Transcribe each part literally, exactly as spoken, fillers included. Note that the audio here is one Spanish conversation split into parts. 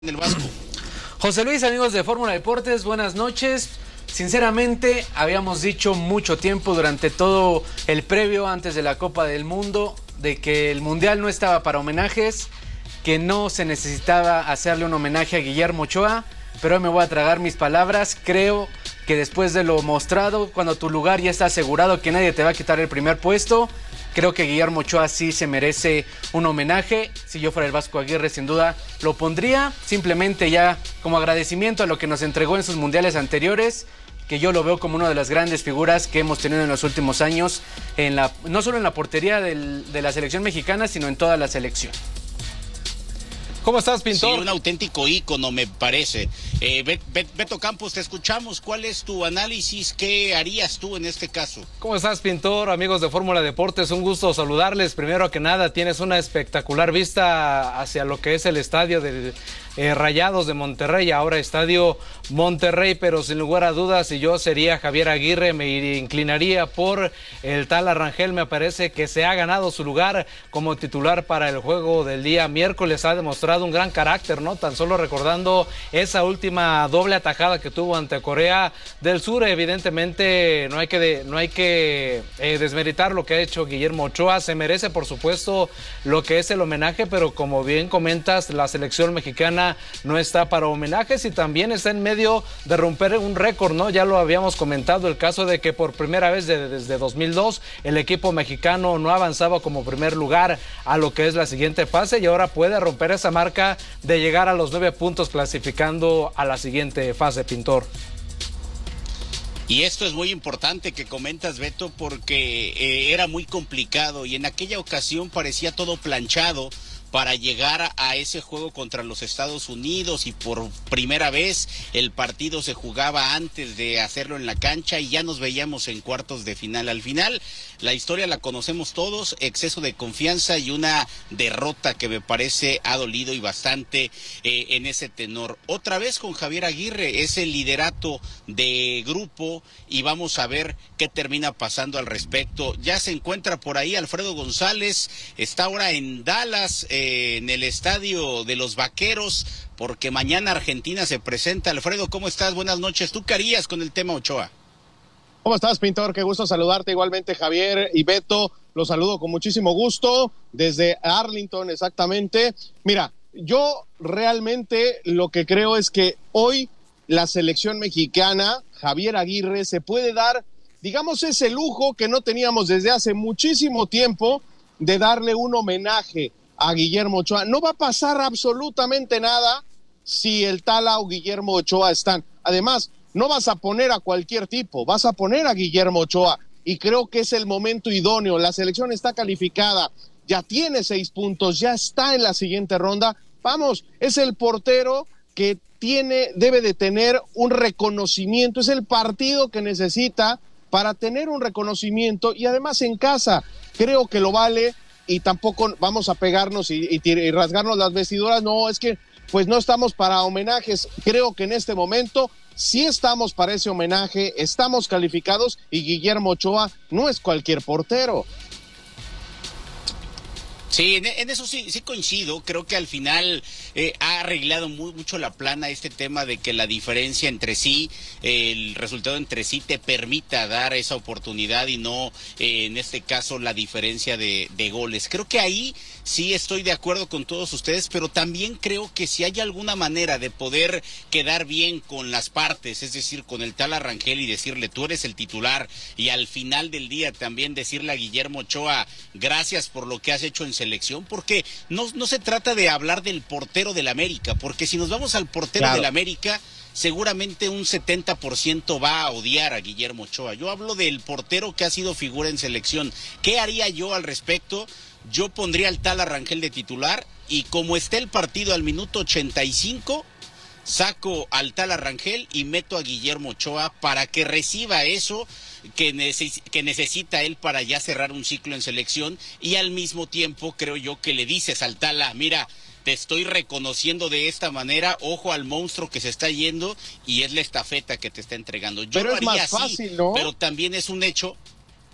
en el Vasco. José Luis, amigos de Fórmula Deportes, buenas noches. Sinceramente, habíamos dicho mucho tiempo durante todo el previo antes de la Copa del Mundo de que el Mundial no estaba para homenajes, que no se necesitaba hacerle un homenaje a Guillermo Ochoa, pero hoy me voy a tragar mis palabras. Creo que después de lo mostrado, cuando tu lugar ya está asegurado, que nadie te va a quitar el primer puesto, creo que Guillermo Ochoa sí se merece un homenaje. Si yo fuera el Vasco Aguirre, sin duda lo pondría, simplemente ya como agradecimiento a lo que nos entregó en sus mundiales anteriores, que yo lo veo como una de las grandes figuras que hemos tenido en los últimos años, en la, no solo en la portería del, de la selección mexicana, sino en toda la selección. ¿Cómo estás, Pintor? Sí, un auténtico ícono, me parece. Eh, Beto Campos, te escuchamos. ¿Cuál es tu análisis? ¿Qué harías tú en este caso? ¿Cómo estás, Pintor? Amigos de Fórmula Deportes, un gusto saludarles. Primero que nada, tienes una espectacular vista hacia lo que es el estadio de eh, Rayados de Monterrey, ahora Estadio Monterrey, pero sin lugar a dudas, si yo sería Javier Aguirre, me inclinaría por el Tala Rangel. Me parece que se ha ganado su lugar como titular para el juego del día miércoles. Ha demostrado un gran carácter, ¿no? Tan solo recordando esa última doble atajada que tuvo ante Corea del Sur. Evidentemente no hay que, de, no hay que eh, desmeritar lo que ha hecho Guillermo Ochoa. Se merece, por supuesto, lo que es el homenaje, pero como bien comentas, la selección mexicana no está para homenajes y también está en medio de romper un récord, ¿no? Ya lo habíamos comentado, el caso de que por primera vez de, desde dos mil dos el equipo mexicano no avanzaba como primer lugar a lo que es la siguiente fase y ahora puede romper esa marca de llegar a los nueve puntos clasificando a la siguiente fase, Pintor. Y esto es muy importante que comentas, Beto, porque eh, era muy complicado y en aquella ocasión parecía todo planchado para llegar a ese juego contra los Estados Unidos, y por primera vez el partido se jugaba antes de hacerlo en la cancha y ya nos veíamos en cuartos de final. Al final, la historia la conocemos todos, exceso de confianza y una derrota que me parece ha dolido y bastante eh, en ese tenor. Otra vez con Javier Aguirre, ese liderato de grupo, y vamos a ver qué termina pasando al respecto. Ya se encuentra por ahí Alfredo González, está ahora en Dallas, eh, en el estadio de los Vaqueros, porque mañana Argentina se presenta. Alfredo, ¿cómo estás? Buenas noches. ¿Tú qué harías con el tema Ochoa? ¿Cómo estás, Pintor? Qué gusto saludarte. Igualmente, Javier y Beto, los saludo con muchísimo gusto desde Arlington, exactamente. Mira, yo realmente lo que creo es que hoy la selección mexicana, Javier Aguirre, se puede dar, digamos, ese lujo que no teníamos desde hace muchísimo tiempo de darle un homenaje a Guillermo Ochoa. No va a pasar absolutamente nada si el Tala o Guillermo Ochoa están. Además, no vas a poner a cualquier tipo, vas a poner a Guillermo Ochoa, y creo que es el momento idóneo. La selección está calificada, ya tiene seis puntos, ya está en la siguiente ronda. Vamos, es el portero que tiene, debe de tener un reconocimiento, es el partido que necesita para tener un reconocimiento, y además en casa, creo que lo vale. Y tampoco vamos a pegarnos y, y, y rasgarnos las vestiduras. No, es que pues no estamos para homenajes. Creo que en este momento sí estamos para ese homenaje, estamos calificados, y Guillermo Ochoa no es cualquier portero. Sí, en, en eso sí, sí coincido. Creo que al final eh, ha arreglado muy, mucho la plana este tema de que la diferencia entre sí, eh, el resultado entre sí te permita dar esa oportunidad y no, eh, en este caso, la diferencia de, de goles. Creo que ahí sí estoy de acuerdo con todos ustedes, pero también creo que si hay alguna manera de poder quedar bien con las partes, es decir, con el Tala Rangel, y decirle tú eres el titular, y al final del día también decirle a Guillermo Ochoa gracias por lo que has hecho en selección, porque no, no se trata de hablar del portero del América, porque si nos vamos al portero Claro. del América, seguramente un setenta por ciento va a odiar a Guillermo Ochoa. Yo hablo del portero que ha sido figura en selección. ¿Qué haría yo al respecto? Yo pondría al Tala Rangel de titular, y como esté el partido al minuto ochenta y cinco, saco al Tala Rangel y meto a Guillermo Ochoa para que reciba eso que, neces- que necesita él para ya cerrar un ciclo en selección, y al mismo tiempo creo yo que le dices al Tala, mira, te estoy reconociendo de esta manera, ojo al monstruo que se está yendo y es la estafeta que te está entregando. Yo Pero lo es haría más así, fácil, ¿no? pero también es un hecho.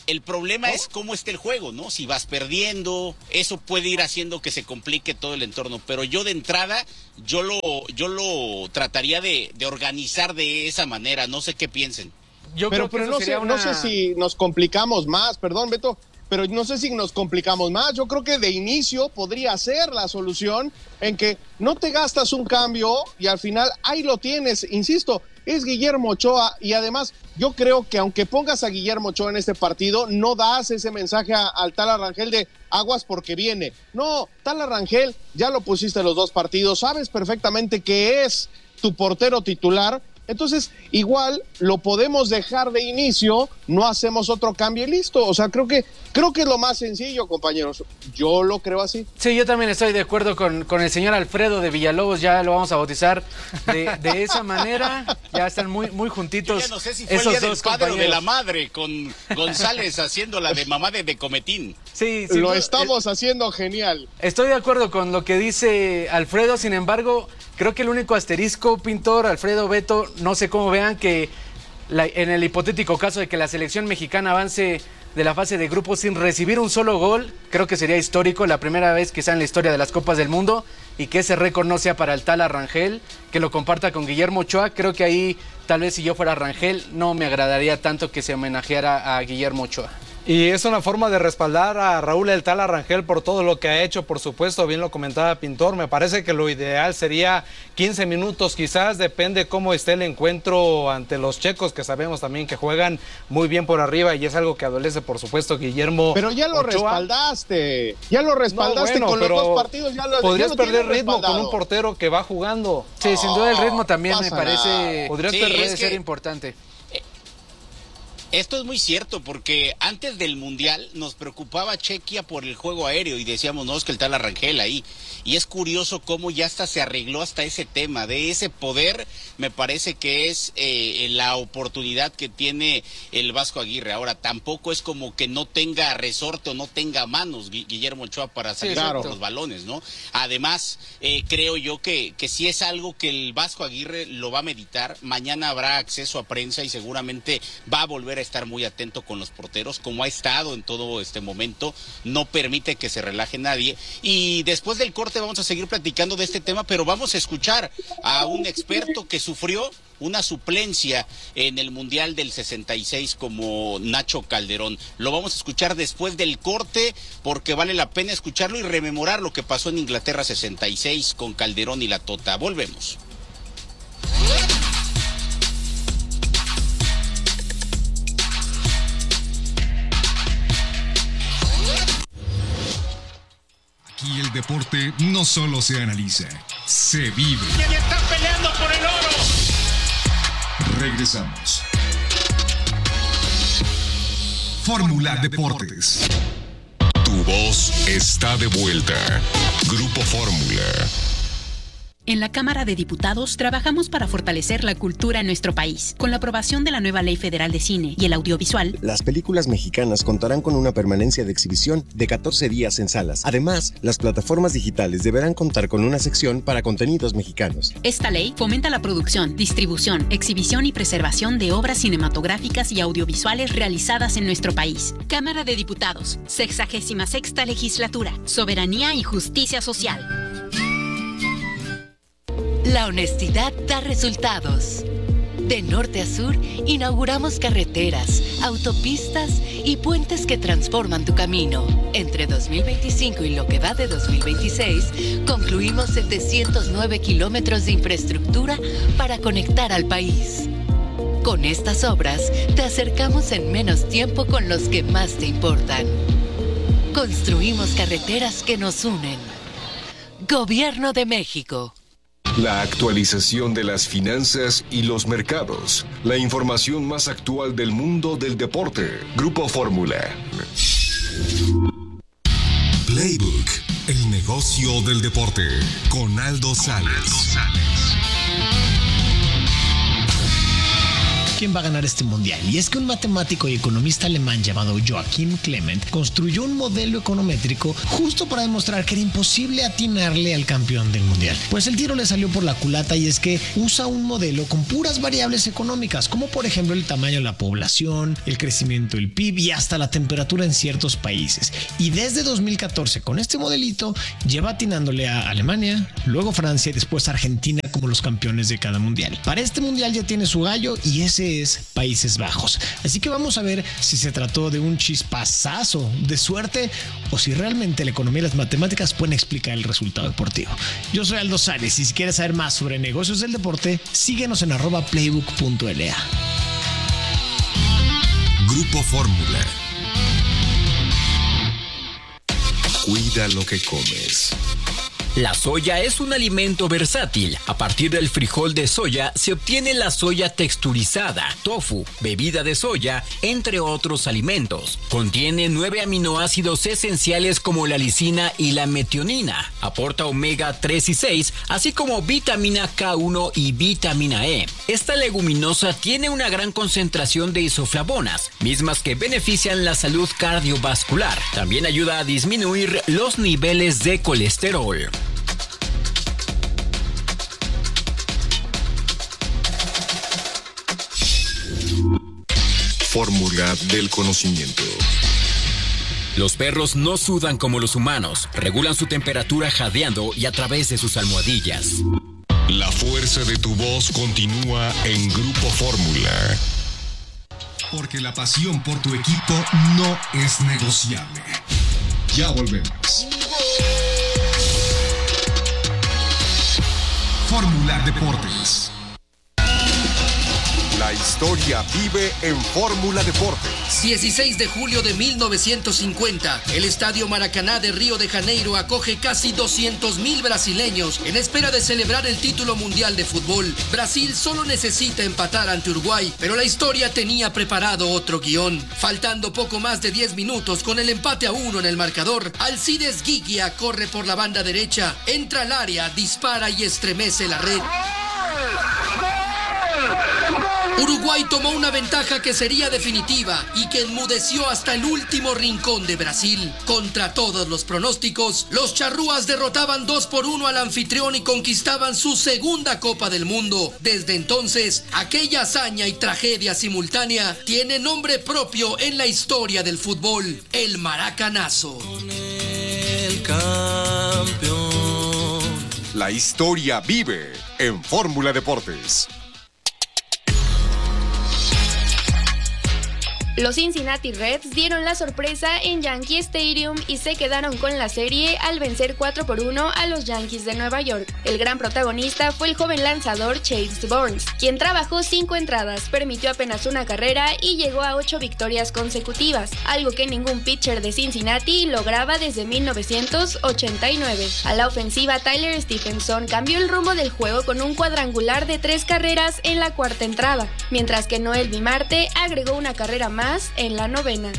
El problema ¿Oh? es cómo está el juego, ¿no? Si vas perdiendo, eso puede ir haciendo que se complique todo el entorno. Pero yo de entrada, yo lo, yo lo trataría de, de organizar de esa manera. No sé qué piensen. Yo pero creo pero que no, sé, una... no sé si nos complicamos más, perdón, Beto, pero no sé si nos complicamos más. Yo creo que de inicio podría ser la solución en que no te gastas un cambio y al final ahí lo tienes, insisto. Es Guillermo Ochoa y además yo creo que aunque pongas a Guillermo Ochoa en este partido, no das ese mensaje a, al Tala Rangel de aguas porque viene. No, Tala Rangel, ya lo pusiste en los dos partidos, sabes perfectamente que es tu portero titular. Entonces, igual lo podemos dejar de inicio, no hacemos otro cambio y listo. O sea, creo que creo que es lo más sencillo, compañeros. Yo lo creo así. Sí, yo también estoy de acuerdo con, con el señor Alfredo de Villalobos, ya lo vamos a bautizar de, de esa manera. Ya están muy, muy juntitos. Yo ya no sé si fue esos el día dos del padre o de la compañeros. madre, con González haciendo la de mamá de, de Cometín. Sí, sí, lo no, estamos eh, haciendo genial. Estoy de acuerdo con lo que dice Alfredo, sin embargo, creo que el único asterisco, Pintor, Alfredo, Beto, no sé cómo vean que la, en el hipotético caso de que la selección mexicana avance de la fase de grupos sin recibir un solo gol, creo que sería histórico, la primera vez que sea en la historia de las Copas del Mundo, y que ese récord no sea para el Tala Rangel, que lo comparta con Guillermo Ochoa. Creo que ahí, tal vez si yo fuera Rangel, no me agradaría tanto que se homenajeara a Guillermo Ochoa. Y es una forma de respaldar a Raúl el Tala Rangel por todo lo que ha hecho, por supuesto, bien lo comentaba Pintor. Me parece que lo ideal sería quince minutos, quizás, depende cómo esté el encuentro ante los checos, que sabemos también que juegan muy bien por arriba y es algo que adolece, por supuesto, Guillermo. Pero ya lo Ochoa. respaldaste, ya lo respaldaste no, bueno, con los dos partidos. Ya lo, podrías ya lo perder ritmo respaldado. con un portero que va jugando. Sí, sin duda el ritmo también me parece, nada. podrías Sí, perder, es ser que... importante. Esto es muy cierto, porque antes del Mundial nos preocupaba Chequia por el juego aéreo y decíamos, no, es que el Tala Rangel ahí. Y es curioso cómo ya hasta se arregló hasta ese tema, de ese poder, me parece que es eh, la oportunidad que tiene el Vasco Aguirre. Ahora, tampoco es como que no tenga resorte o no tenga manos Guillermo Ochoa para salir sí, por los balones, ¿no? Además, eh, creo yo que, que sí es algo que el Vasco Aguirre lo va a meditar. Mañana habrá acceso a prensa y seguramente va a volver a estar muy atento con los porteros, como ha estado en todo este momento. No permite que se relaje nadie. Y después del corte vamos a seguir platicando de este tema, pero vamos a escuchar a un experto que sufrió una suplencia en el Mundial del sesenta y seis como Nacho Calderón. Lo vamos a escuchar después del corte porque vale la pena escucharlo y rememorar lo que pasó en Inglaterra sesenta y seis con Calderón y la Tota. Volvemos. Aquí el deporte no solo se analiza, se vive. ¡Y están peleando por el oro! Regresamos. Fórmula Deportes. Tu voz está de vuelta. Grupo Fórmula. En la Cámara de Diputados trabajamos para fortalecer la cultura en nuestro país. Con la aprobación de la nueva Ley Federal de Cine y el Audiovisual, las películas mexicanas contarán con una permanencia de exhibición de catorce días en salas. Además, las plataformas digitales deberán contar con una sección para contenidos mexicanos. Esta ley fomenta la producción, distribución, exhibición y preservación de obras cinematográficas y audiovisuales realizadas en nuestro país. Cámara de Diputados, sexagésima sexta legislatura, soberanía y justicia social. La honestidad da resultados. De norte a sur, inauguramos carreteras, autopistas y puentes que transforman tu camino. Entre dos mil veinticinco y lo que va de dos mil veintiséis, concluimos setecientos nueve kilómetros de infraestructura para conectar al país. Con estas obras, te acercamos en menos tiempo con los que más te importan. Construimos carreteras que nos unen. Gobierno de México. La actualización de las finanzas y los mercados. La información más actual del mundo del deporte. Grupo Fórmula. Playbook. El negocio del deporte. Con Aldo Sales. quién va a ganar este mundial. Y es que un matemático y economista alemán llamado Joachim Clement construyó un modelo econométrico justo para demostrar que era imposible atinarle al campeón del mundial. Pues el tiro le salió por la culata, y es que usa un modelo con puras variables económicas, como por ejemplo el tamaño de la población, el crecimiento del P I B y hasta la temperatura en ciertos países. Y desde dos mil catorce con este modelito lleva atinándole a Alemania, luego Francia y después Argentina como los campeones de cada mundial. Para este mundial ya tiene su gallo y ese es Países Bajos. Así que vamos a ver si se trató de un chispazazo de suerte o si realmente la economía y las matemáticas pueden explicar el resultado deportivo. Yo soy Aldo Sales y si quieres saber más sobre negocios del deporte, síguenos en arroba playbook punto l a. Grupo Fórmula. Cuida lo que comes. La soya es un alimento versátil. A partir del frijol de soya se obtiene la soya texturizada, tofu, bebida de soya, entre otros alimentos. Contiene nueve aminoácidos esenciales como la lisina y la metionina. Aporta omega tres y seis, así como vitamina K uno y vitamina E. Esta leguminosa tiene una gran concentración de isoflavonas, mismas que benefician la salud cardiovascular. También ayuda a disminuir los niveles de colesterol. Fórmula del conocimiento. Los perros no sudan como los humanos, regulan su temperatura jadeando y a través de sus almohadillas. La fuerza de tu voz continúa en Grupo Fórmula. Porque la pasión por tu equipo no es negociable. Ya volvemos. Fórmula Deportes. La historia vive en Fórmula Deportes. dieciséis de julio de mil novecientos cincuenta, el Estadio Maracaná de Río de Janeiro acoge casi doscientos mil brasileños en espera de celebrar el título mundial de fútbol. Brasil solo necesita empatar ante Uruguay, pero la historia tenía preparado otro guión. Faltando poco más de diez minutos con el empate a uno en el marcador, Alcides Ghigia corre por la banda derecha, entra al área, dispara y estremece la red. Uruguay tomó una ventaja que sería definitiva y que enmudeció hasta el último rincón de Brasil. Contra todos los pronósticos, los charrúas derrotaban dos por uno al anfitrión y conquistaban su segunda Copa del Mundo. Desde entonces, aquella hazaña y tragedia simultánea tiene nombre propio en la historia del fútbol: el Maracanazo. El campeón. La historia vive en Fórmula Deportes. Los Cincinnati Reds dieron la sorpresa en Yankee Stadium y se quedaron con la serie al vencer cuatro por uno a los Yankees de Nueva York. El gran protagonista fue el joven lanzador Chase Burns, quien trabajó cinco entradas, permitió apenas una carrera y llegó a ocho victorias consecutivas, algo que ningún pitcher de Cincinnati lograba desde mil novecientos ochenta y nueve. A la ofensiva, Tyler Stephenson cambió el rumbo del juego con un cuadrangular de tres carreras en la cuarta entrada, mientras que Noel Vimarte agregó una carrera más en la novena.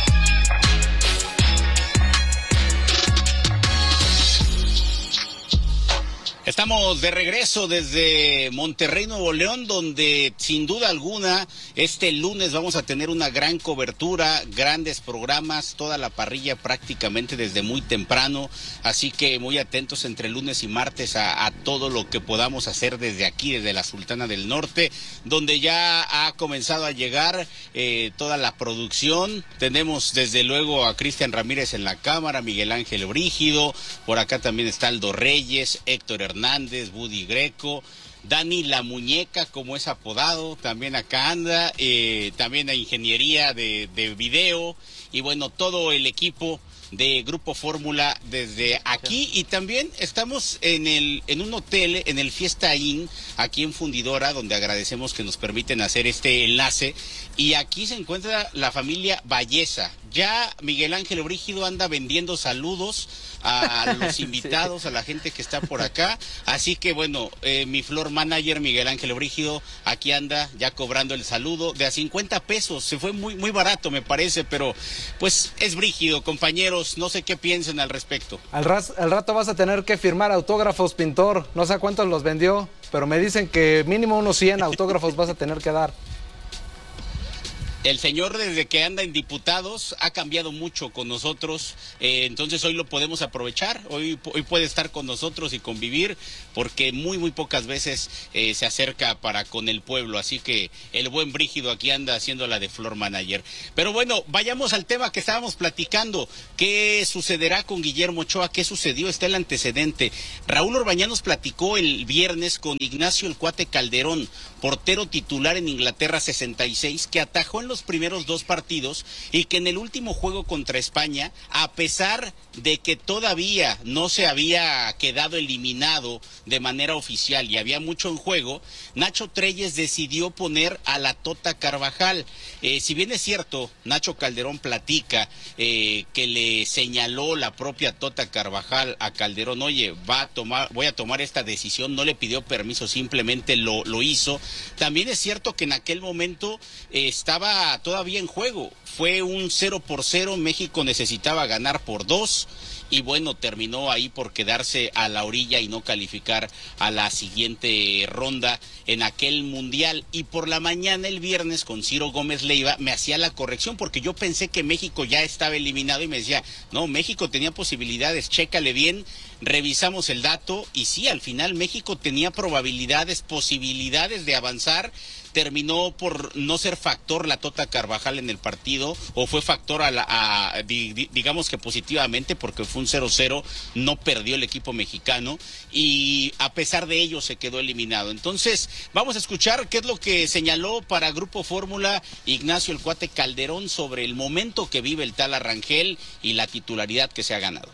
Estamos de regreso desde Monterrey, Nuevo León, donde sin duda alguna este lunes vamos a tener una gran cobertura, grandes programas, toda la parrilla prácticamente desde muy temprano, así que muy atentos entre lunes y martes a, a todo lo que podamos hacer desde aquí, desde la Sultana del Norte, donde ya ha comenzado a llegar eh, toda la producción. Tenemos desde luego a Cristian Ramírez en la cámara, Miguel Ángel Brígido, por acá también está Aldo Reyes, Héctor Hernández, Hernández, Buddy Greco, Dani La Muñeca, como es apodado, también acá anda, eh, también a ingeniería de, de video, y bueno, todo el equipo de Grupo Fórmula desde aquí, y también estamos en el en un hotel, en el Fiesta Inn, aquí en Fundidora, donde agradecemos que nos permiten hacer este enlace, y aquí se encuentra la familia Valleza. Ya Miguel Ángel Brígido anda vendiendo saludos a los invitados, sí, a la gente que está por acá, así que bueno, eh, mi floor manager Miguel Ángel Brígido aquí anda ya cobrando el saludo de a cincuenta pesos, se fue muy muy barato me parece, pero pues es Brígido, compañeros, no sé qué piensen al respecto. Al, ras, al rato vas a tener que firmar autógrafos, pintor, no sé cuántos los vendió, pero me dicen que mínimo unos cien autógrafos vas a tener que dar. El señor, desde que anda en diputados, ha cambiado mucho con nosotros, eh, entonces hoy lo podemos aprovechar, hoy, hoy puede estar con nosotros y convivir, porque muy, muy pocas veces eh, se acerca para con el pueblo, así que el buen Brígido aquí anda haciendo la de floor manager. Pero bueno, vayamos al tema que estábamos platicando, ¿qué sucederá con Guillermo Ochoa? ¿Qué sucedió? Está el antecedente. Raúl Orbañanos platicó el viernes con Ignacio el Cuate Calderón, portero titular en Inglaterra sesenta y seis, que atajó en los primeros dos partidos y que en el último juego contra España, a pesar de que todavía no se había quedado eliminado de manera oficial y había mucho en juego, Nacho Treyes decidió poner a la Tota Carvajal. Eh, si bien es cierto, Nacho Calderón platica eh, que le señaló la propia Tota Carvajal a Calderón, oye, va a tomar, voy a tomar esta decisión, no le pidió permiso, simplemente lo, lo hizo. También es cierto que en aquel momento eh, estaba todavía en juego, fue un cero por cero, México necesitaba ganar por dos, y bueno, terminó ahí por quedarse a la orilla y no calificar a la siguiente ronda en aquel mundial. Y por la mañana el viernes con Ciro Gómez Leiva me hacía la corrección, porque yo pensé que México ya estaba eliminado y me decía, no, México tenía posibilidades, chécale bien. Revisamos el dato y sí, al final México tenía probabilidades, posibilidades de avanzar. Terminó por no ser factor la Tota Carvajal en el partido, o fue factor a la, a, digamos que positivamente, porque fue un cero cero, no perdió el equipo mexicano y a pesar de ello se quedó eliminado. Entonces vamos a escuchar qué es lo que señaló para Grupo Fórmula Ignacio el Cuate Calderón sobre el momento que vive el tal Arrangel y la titularidad que se ha ganado.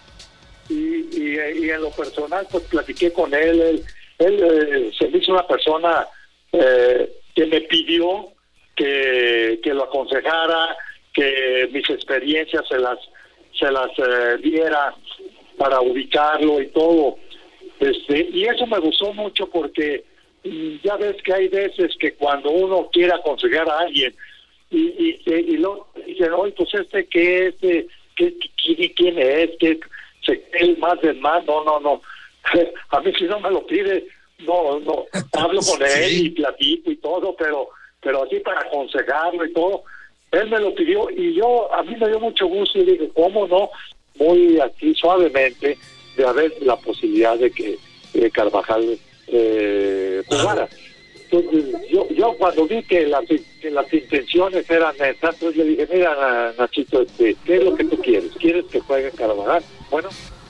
Y, y, y en lo personal, pues platiqué con él, él, él eh, se me hizo una persona eh, que me pidió que, que lo aconsejara, que mis experiencias se las se las eh, diera para ubicarlo y todo. Este, y eso me gustó mucho porque ya ves que hay veces que cuando uno quiere aconsejar a alguien y, y, y lo dicen, oye, pues este que este, ¿qué, qué, quién es? ¿Qué? Se cree más del más, no, no, no. A mí si no me lo pide, no, no, hablo con él y platico y todo, pero, pero así para aconsejarlo y todo, él me lo pidió y yo, a mí me dio mucho gusto y dije, ¿cómo no? Muy aquí suavemente de haber la posibilidad de que eh, Carvajal eh, jugara. Entonces, yo, yo cuando vi que las, que las intenciones eran esas, pues le dije, mira, Nachito, este, ¿qué es lo que tú quieres? ¿Quieres que juegue Carvajal? Bueno.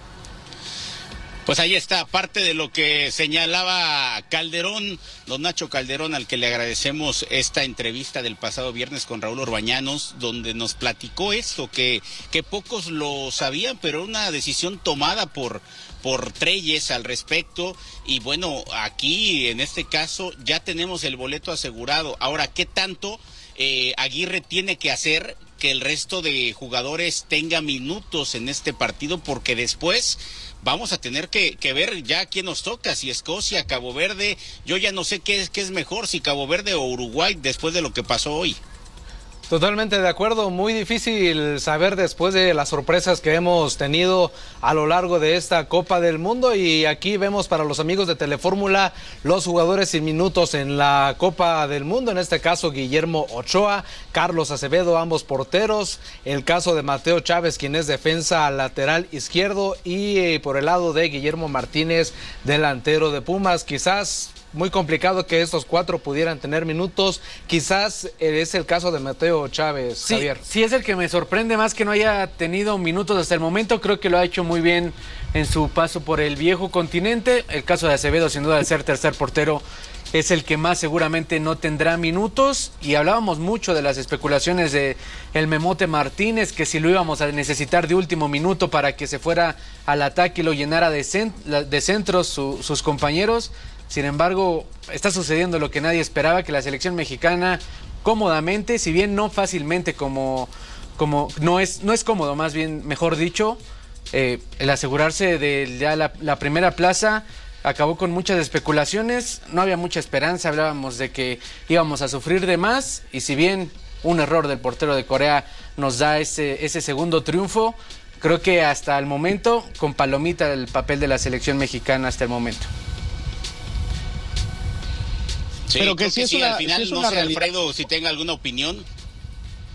Pues ahí está, parte de lo que señalaba Calderón, don Nacho Calderón, al que le agradecemos esta entrevista del pasado viernes con Raúl Orbañanos, donde nos platicó esto, que, que pocos lo sabían, pero una decisión tomada por, por Treyes al respecto, y bueno, aquí en este caso ya tenemos el boleto asegurado. Ahora, ¿qué tanto eh, Aguirre tiene que hacer que el resto de jugadores tenga minutos en este partido? Porque después vamos a tener que, que ver ya quién nos toca, si Escocia, Cabo Verde. Yo ya no sé qué es, qué es mejor, si Cabo Verde o Uruguay, después de lo que pasó hoy. Totalmente de acuerdo, muy difícil saber después de las sorpresas que hemos tenido a lo largo de esta Copa del Mundo, y aquí vemos para los amigos de Telefórmula los jugadores sin minutos en la Copa del Mundo, en este caso Guillermo Ochoa, Carlos Acevedo, ambos porteros, el caso de Mateo Chávez, quien es defensa lateral izquierdo, y eh, por el lado de Guillermo Martínez, delantero de Pumas. Quizás muy complicado que estos cuatro pudieran tener minutos. Quizás es el caso de Mateo Chávez, sí, Javier. Sí, es el que me sorprende más que no haya tenido minutos hasta el momento. Creo que lo ha hecho muy bien en su paso por el viejo continente. El caso de Acevedo, sin duda, al ser tercer portero, es el que más seguramente no tendrá minutos. Y hablábamos mucho de las especulaciones de el Memote Martínez, que si lo íbamos a necesitar de último minuto para que se fuera al ataque y lo llenara de, cent de centros su, sus compañeros. Sin embargo, está sucediendo lo que nadie esperaba, que la selección mexicana cómodamente, si bien no fácilmente como, como no es, no es cómodo, más bien, mejor dicho, eh, el asegurarse de ya la, la primera plaza acabó con muchas especulaciones, no había mucha esperanza, hablábamos de que íbamos a sufrir de más, y si bien un error del portero de Corea nos da ese, ese segundo triunfo, creo que hasta el momento, con palomita el papel de la selección mexicana hasta el momento. Sí, pero que si es sí, una, al final si es no sé, realidad. Alfredo, si tenga alguna opinión.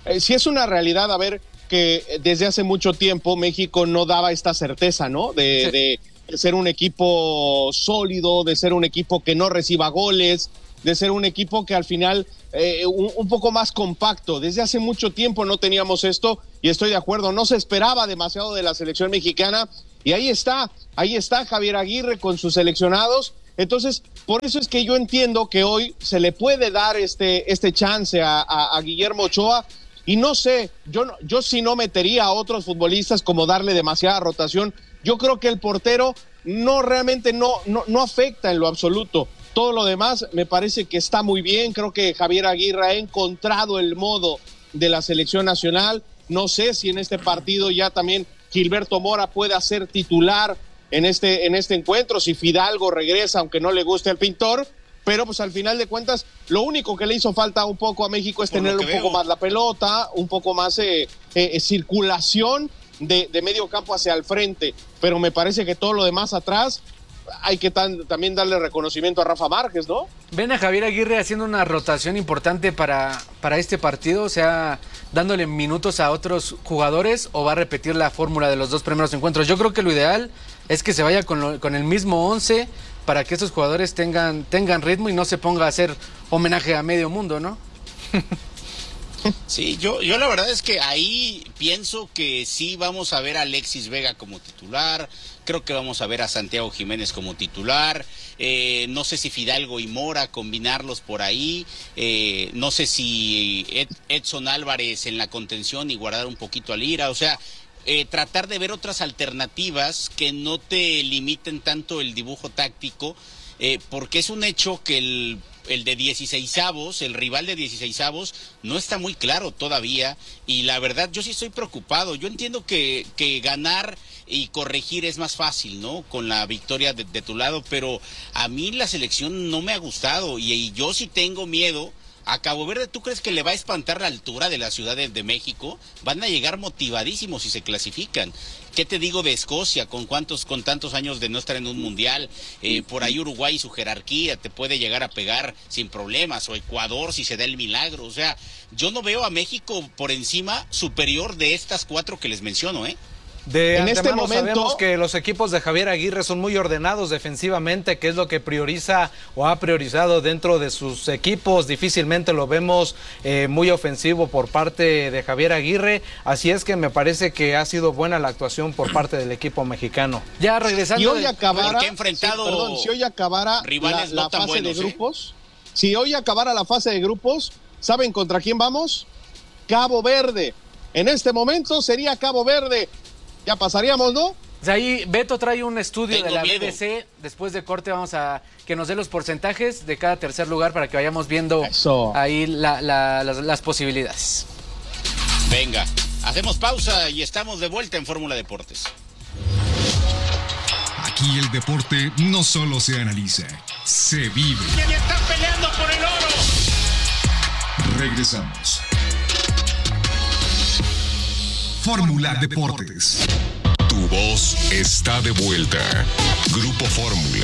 eh, sí es una realidad, a ver, que desde hace mucho tiempo México no daba esta certeza, ¿no? De, sí. de, de ser un equipo sólido, de ser un equipo que no reciba goles, de ser un equipo que al final eh, un, un poco más compacto. Desde hace mucho tiempo no teníamos esto y estoy de acuerdo, no se esperaba demasiado de la selección mexicana y ahí está, ahí está Javier Aguirre con sus seleccionados. Entonces, por eso es que yo entiendo que hoy se le puede dar este, este chance a, a, a Guillermo Ochoa. Y no sé, yo, no, yo sí no metería a otros futbolistas como darle demasiada rotación. Yo creo que el portero no realmente no, no, no afecta en lo absoluto. Todo lo demás me parece que está muy bien. Creo que Javier Aguirre ha encontrado el modo de la selección nacional. No sé si en este partido ya también Gilberto Mora pueda ser titular en este, en este encuentro, si Fidalgo regresa, aunque no le guste al Pintor. Pero pues al final de cuentas, lo único que le hizo falta un poco a México es tener un poco veo. más la pelota, un poco más eh, eh, circulación de, de medio campo hacia el frente. Pero me parece que todo lo demás atrás, hay que tan, también darle reconocimiento a Rafa Márquez, ¿no? ¿Ven a Javier Aguirre haciendo una rotación importante para, para este partido? O sea, dándole minutos a otros jugadores, ¿o va a repetir la fórmula de los dos primeros encuentros? Yo creo que lo ideal es que se vaya con, lo, con el mismo once para que estos jugadores tengan, tengan ritmo y no se ponga a hacer homenaje a medio mundo, ¿no? Sí, yo, yo la verdad es que ahí pienso que sí vamos a ver a Alexis Vega como titular, creo que vamos a ver a Santiago Jiménez como titular, eh, no sé si Fidalgo y Mora combinarlos por ahí, eh, no sé si Ed, Edson Álvarez en la contención y guardar un poquito a Lira, o sea, eh, tratar de ver otras alternativas que no te limiten tanto el dibujo táctico, eh, porque es un hecho que el el de dieciseisavos, el rival de dieciseisavos, no está muy claro todavía, y la verdad yo sí estoy preocupado. Yo entiendo que, que ganar y corregir es más fácil, ¿no? Con la victoria de, de tu lado, pero a mí la selección no me ha gustado, y, y yo sí tengo miedo. A Cabo Verde, ¿tú crees que le va a espantar la altura de la Ciudad de, de México? Van a llegar motivadísimos si se clasifican. ¿Qué te digo de Escocia, con cuántos, con tantos años de no estar en un mundial? Eh, por ahí Uruguay y su jerarquía te puede llegar a pegar sin problemas, o Ecuador si se da el milagro. O sea, yo no veo a México por encima superior de estas cuatro que les menciono, ¿eh? De en este momento sabemos que los equipos de Javier Aguirre son muy ordenados defensivamente, que es lo que prioriza o ha priorizado dentro de sus equipos. Difícilmente lo vemos eh, muy ofensivo por parte de Javier Aguirre, así es que me parece que ha sido buena la actuación por parte del equipo mexicano. Ya regresando, si hoy acabara, ha enfrentado sí, perdón, si hoy acabara rivales la, no la tan fase buenos, de ¿eh? grupos, si hoy acabara la fase de grupos, ¿saben contra quién vamos? Cabo Verde. En este momento sería Cabo Verde. Ya pasaríamos, ¿no? O sea, ahí Beto trae un estudio Tengo de la miedo. B B C. Después de corte vamos a que nos dé los porcentajes de cada tercer lugar para que vayamos viendo Eso. ahí la, la, las, las posibilidades. Venga, hacemos pausa y estamos de vuelta en Fórmula Deportes. Aquí el deporte no solo se analiza, se vive. ¡Y están peleando por el oro! Regresamos. Fórmula Deportes. Tu voz está de vuelta. Grupo Fórmula.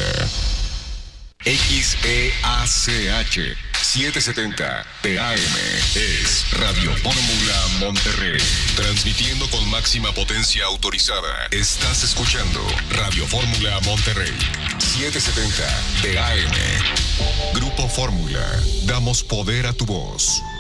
X E A C H setecientos setenta T A M es Radio Fórmula Monterrey. Transmitiendo con máxima potencia autorizada. Estás escuchando Radio Fórmula Monterrey. setecientos setenta T A M. Grupo Fórmula. Damos poder a tu voz.